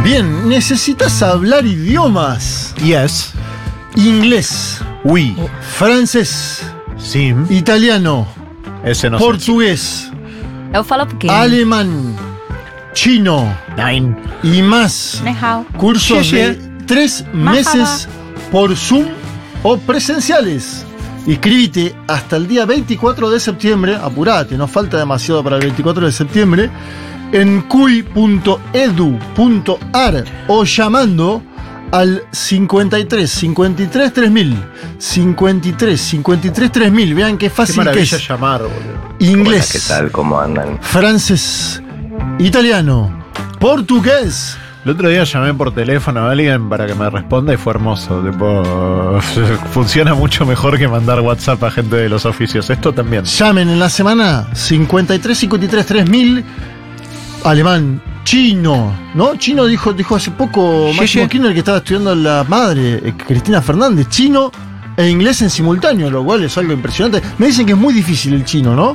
Bien, ¿necesitas hablar idiomas? Yes. Inglés, Oui. francés, Sí. italiano, Ese no sé. portugués, Eu falo porque. alemán, chino Nine. y más. Ni hao. Cursos Sí, sí. de 3 meses por Zoom o presenciales. Inscríbete hasta el día 24 de septiembre, apurate, no falta demasiado para el 24 de septiembre, en cuy.edu.ar o llamando al 53 53 3000. 53 53 3000. Vean qué Qué fácil que maravilla es. llamar, boludo. Inglés, Hola, ¿qué tal? ¿Cómo andan? francés, italiano, portugués. El otro día llamé por teléfono a alguien para que me responda y fue hermoso. Tipo, funciona mucho mejor que mandar WhatsApp a gente de los oficios. Esto también. Llamen en la semana 53 53 3000. Alemán, chino, ¿no? Chino dijo hace poco Sí, Máximo sí. Kirchner, que estaba estudiando la madre, Cristina Fernández, chino e inglés en simultáneo, lo cual es algo impresionante. Me dicen que es muy difícil el chino, ¿no?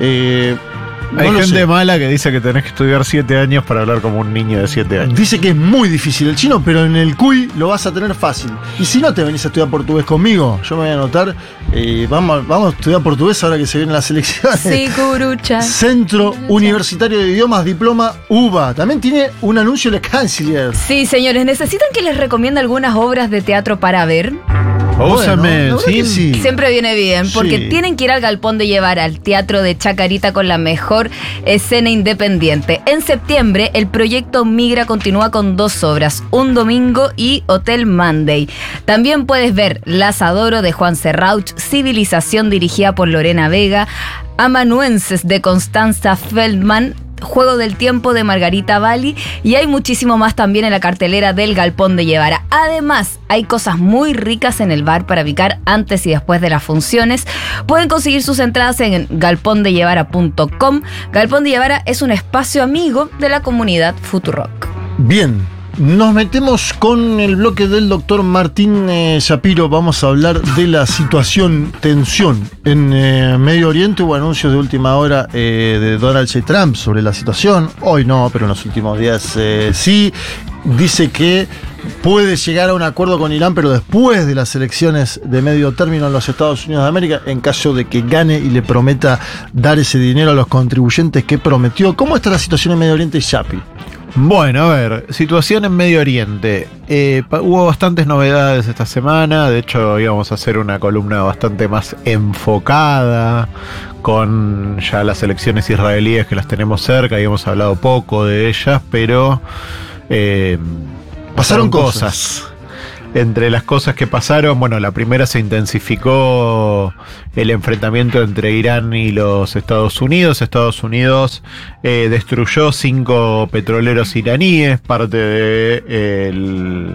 Hay No lo gente sé. mala que dice que tenés que estudiar 7 años para hablar como un niño de 7 años. Dice que es muy difícil el chino, pero en el CUI lo vas a tener fácil. Y si no te venís a estudiar portugués conmigo, yo me voy a anotar. Vamos a estudiar portugués ahora que se vienen las elecciones. Sigurucha. Centro Universitario de Idiomas, diploma UBA. También tiene un anuncio de canciller. Sí, señores, ¿necesitan que les recomiende algunas obras de teatro para ver? Úsame, la verdad que sí. Siempre viene bien, porque Sí. tienen que ir al Galpón de Llevar, al Teatro de Chacarita, con la mejor escena independiente. En septiembre, el proyecto Migra continúa con 2 obras, Un Domingo y Hotel Monday. También puedes ver Las Adoro de Juan Serrauch, Civilización dirigida por Lorena Vega, Amanuenses de Constanza Feldman, Juego del Tiempo de Margarita Bali, y hay muchísimo más también en la cartelera del Galpón de Llevara. Además, hay cosas muy ricas en el bar para picar antes y después de las funciones. Pueden conseguir sus entradas en galpondellevara.com. Galpón de Llevara es un espacio amigo de la comunidad Futurock. Bien, nos metemos con el bloque del doctor Martín Shapiro. Vamos a hablar de la situación, tensión en Medio Oriente. Hubo anuncios de última hora de Donald J. Trump sobre la situación. Hoy no, pero en los últimos días sí. Dice que puede llegar a un acuerdo con Irán, pero después de las elecciones de medio término en los Estados Unidos de América, en caso de que gane y le prometa dar ese dinero a los contribuyentes que prometió. ¿Cómo está la situación en Medio Oriente, Shapi? Bueno, a ver, situación en Medio Oriente. Hubo bastantes novedades esta semana. De hecho, íbamos a hacer una columna bastante más enfocada con ya las elecciones israelíes, que las tenemos cerca y hemos hablado poco de ellas, pero Pasaron cosas. Entre las cosas que pasaron, bueno, la primera, se intensificó el enfrentamiento entre Irán y los Estados Unidos. Estados Unidos destruyó 5 petroleros iraníes, parte del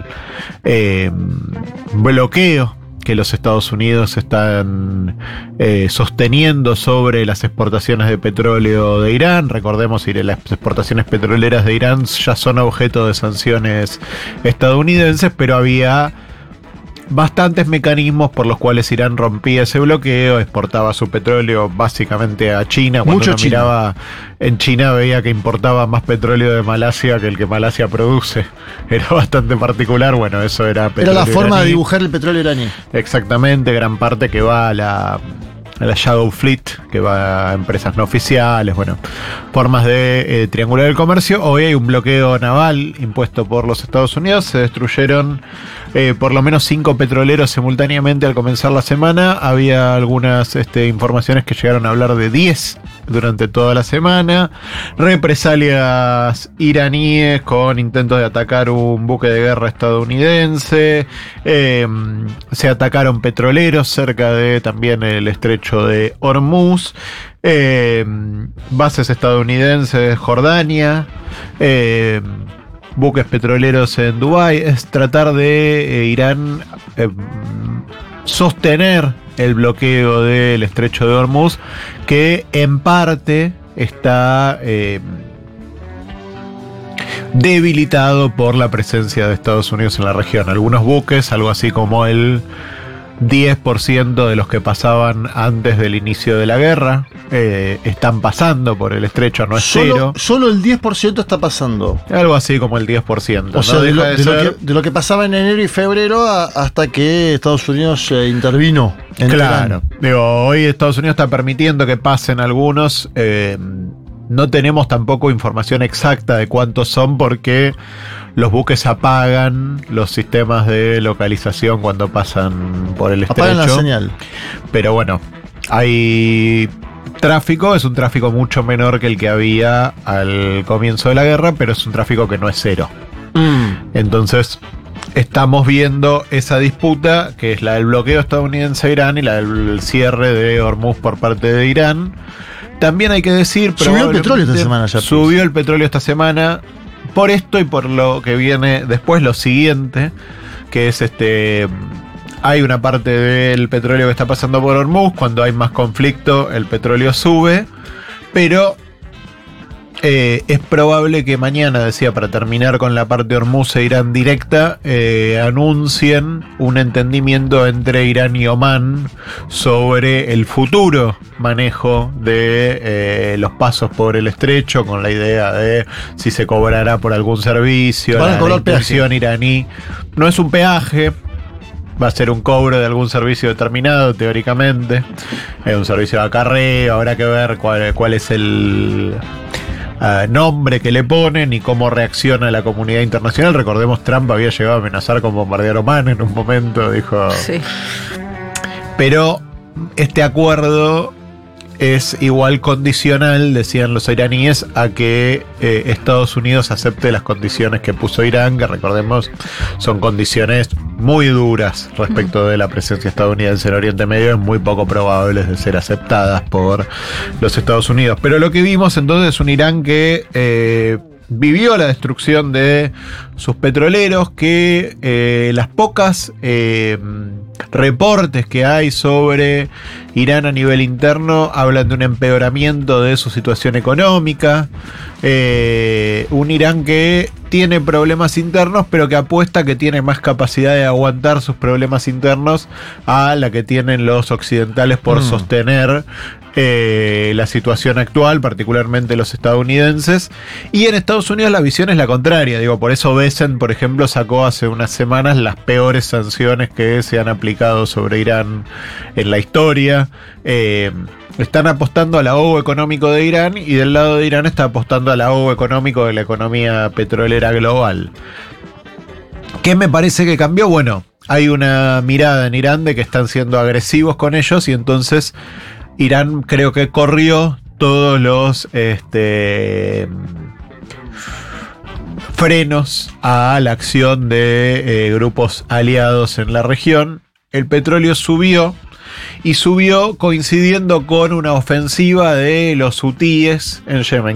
bloqueo que los Estados Unidos están sosteniendo sobre las exportaciones de petróleo de Irán. Recordemos que las exportaciones petroleras de Irán ya son objeto de sanciones estadounidenses, pero había bastantes mecanismos por los cuales Irán rompía ese bloqueo, exportaba su petróleo básicamente a China. Cuando Mucho uno China. miraba en China, veía que importaba más petróleo de Malasia que el que Malasia produce. Era bastante particular. Bueno, eso era Era petróleo la forma de iraní. dibujar el petróleo iraní. Exactamente, gran parte que va a la Shadow Fleet, que va a empresas no oficiales, bueno, formas de triangular el comercio. Hoy hay un bloqueo naval impuesto por los Estados Unidos. Se destruyeron por lo menos 5 petroleros simultáneamente al comenzar la semana. Había algunas informaciones que llegaron a hablar de 10 durante toda la semana. Represalias iraníes con intentos de atacar un buque de guerra estadounidense. Se atacaron petroleros cerca de también el estrecho de Hormuz. Bases estadounidenses, Jordania. Buques petroleros en Dubái. Es tratar de Irán sostener el bloqueo del estrecho de Hormuz, que en parte está debilitado por la presencia de Estados Unidos en la región. Algunos buques, algo así como el 10% de los que pasaban antes del inicio de la guerra están pasando por el estrecho, no es cero. Solo el 10% está pasando. Algo así como el 10%. O sea, de lo que pasaba en enero y febrero hasta que Estados Unidos intervino. Claro. Digo, hoy Estados Unidos está permitiendo que pasen algunos. No tenemos tampoco información exacta de cuántos son porque los buques apagan los sistemas de localización cuando pasan por el estrecho. Apagan la señal. Pero bueno, hay tráfico, es un tráfico mucho menor que el que había al comienzo de la guerra, pero es un tráfico que no es cero. Entonces, estamos viendo esa disputa, que es la del bloqueo estadounidense a Irán y la del cierre de Hormuz por parte de Irán. También hay que decir... Subió el petróleo esta semana ya. Subió el petróleo esta semana. Por esto y por lo que viene después, lo siguiente, que es hay una parte del petróleo que está pasando por Hormuz. Cuando hay más conflicto, el petróleo sube. Pero es probable que mañana, decía, para terminar con la parte de Hormuz e Irán directa, anuncien un entendimiento entre Irán y Omán sobre el futuro manejo de los pasos por el estrecho, con la idea de si se cobrará por algún servicio. Van a cobrar la intención iraní no es un peaje, va a ser un cobro de algún servicio determinado, teóricamente. Un servicio de acarreo, habrá que ver cuál es el nombre que le ponen y cómo reacciona la comunidad internacional. Recordemos, Trump había llegado a amenazar con bombardear Omán en un momento, dijo. Sí. Pero este acuerdo es igual condicional, decían los iraníes, a que Estados Unidos acepte las condiciones que puso Irán, que recordemos son condiciones muy duras respecto de la presencia estadounidense en Oriente Medio, es muy poco probables de ser aceptadas por los Estados Unidos. Pero lo que vimos entonces es un Irán que vivió la destrucción de sus petroleros, que las pocas reportes que hay sobre Irán a nivel interno hablan de un empeoramiento de su situación económica, un Irán que tiene problemas internos, pero que apuesta que tiene más capacidad de aguantar sus problemas internos a la que tienen los occidentales por sostener la situación actual, particularmente los estadounidenses. Y en Estados Unidos la visión es la contraria. Digo, por eso Bessent, por ejemplo, sacó hace unas semanas las peores sanciones que se han aplicado sobre Irán en la historia. Están apostando al ahogo económico de Irán, y del lado de Irán está apostando al ahogo económico de la economía petrolera global. ¿Qué me parece que cambió? Bueno, hay una mirada en Irán de que están siendo agresivos con ellos, y entonces Irán creo que corrió todos los frenos a la acción de grupos aliados en la región. El petróleo subió, y subió coincidiendo con una ofensiva de los hutíes en Yemen.